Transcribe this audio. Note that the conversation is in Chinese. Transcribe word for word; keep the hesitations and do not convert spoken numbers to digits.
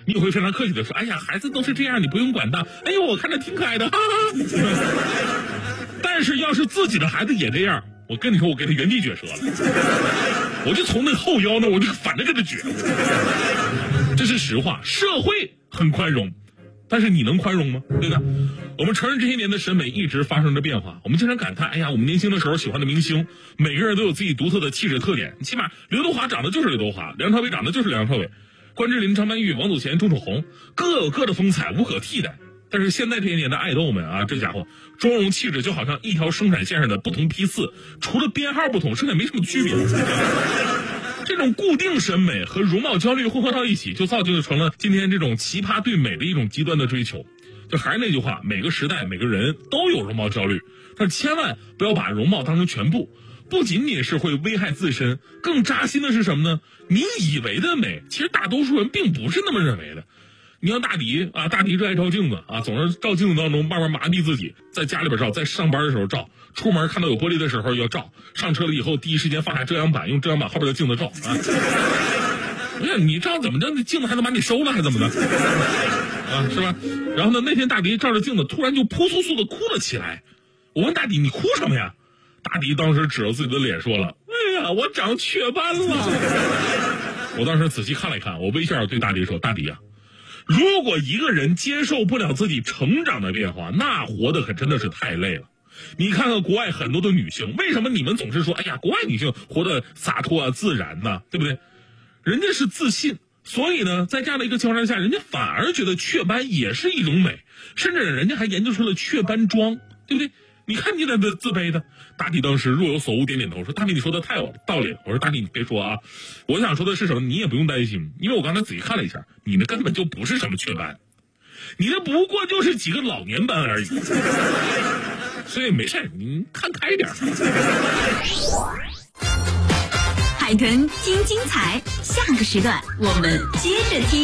你也会非常客气的说，哎呀，孩子都是这样，你不用管他。哎呦，我看着挺可爱的，哈哈。但是要是自己的孩子也这样，我跟你说，我给他原地撅折了，我就从那后腰呢，我就反着给他撅。这是实话，社会很宽容，但是你能宽容吗？对吧？我们承认这些年的审美一直发生着变化，我们经常感叹，哎呀，我们年轻的时候喜欢的明星，每个人都有自己独特的气质特点。起码刘德华长得就是刘德华，梁朝伟长得就是梁朝伟，关之琳、张曼玉、王祖贤、钟楚红，各有各的风采，无可替代。但是现在这些年的爱豆们啊，这家伙妆容气质就好像一条生产线上的不同批次，除了编号不同，剩下没什么区别。这种固定审美和容貌焦虑混合到一起，就造就成了今天这种奇葩对美的一种极端的追求。就还是那句话，每个时代每个人都有容貌焦虑，但千万不要把容貌当成全部，不仅仅是会危害自身，更扎心的是什么呢？你以为的美，其实大多数人并不是那么认为的。你像大迪啊，大迪热爱照镜子啊，总是照镜子当中慢慢麻痹自己，在家里边照，在上班的时候照，出门看到有玻璃的时候要照，上车了以后第一时间放下遮阳板，用遮阳板后边的镜子照啊。哎呀，你照怎么着？那镜子还能把你收了，还怎么的？啊，是吧？然后呢，那天大迪照着镜子，突然就扑簌簌的哭了起来。我问大迪：“你哭什么呀？”大迪当时指着自己的脸说了：“哎呀，我长雀斑了。”我当时仔细看了一看，我微笑对大迪说：“大迪啊，如果一个人接受不了自己成长的变化，那活得可真的是太累了。你看看国外很多的女性，为什么你们总是说，哎呀，国外女性活得洒脱啊、自然呢、啊？对不对？人家是自信。”所以呢，在这样的一个情况下，人家反而觉得雀斑也是一种美，甚至人家还研究出了雀斑妆，对不对？你看你在这自卑的。大弟当时若有所悟，点点头说：“大弟，你说的太有道理了。”我说：“大弟，你别说啊，我想说的是什么？你也不用担心，因为我刚才仔细看了一下，你那根本就不是什么雀斑，你那不过就是几个老年斑而已。所以没事，你看开点。” 海豚精精彩，下个时段我们接着听。